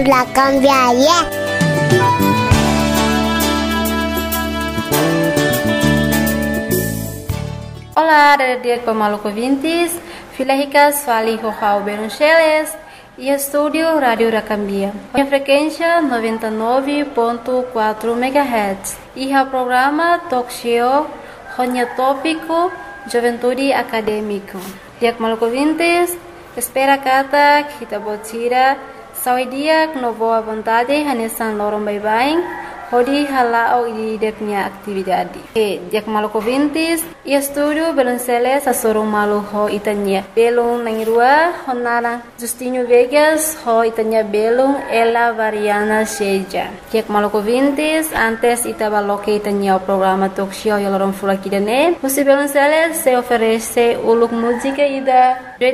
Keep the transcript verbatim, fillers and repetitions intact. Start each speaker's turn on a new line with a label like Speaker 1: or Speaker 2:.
Speaker 1: La cambiaria.
Speaker 2: Olá, dia com maluco vintes, filhas fali João Beruncheles e estúdio Rádio Racambia. A frequência noventa e nove ponto quatro megahertz e o programa Talk Show Ronya Tópico Juventude Acadêmico. Dia com maluco vintes, espera kata kita botira saudia com boa vontade hanesan lorong bye-bye. Hodi halao di dia punya aktividade. E dia maluco vintes e estúdio beluncele sa sorong malu ho itanya. Belung nangrua honara Justinho Vegas ho itanya belung Ella Variana Seja. Dia maluco vintes antes ita baloke itanya o programa talk show ya lorong fula kidane. Musi beluncele se oferece uluk música ida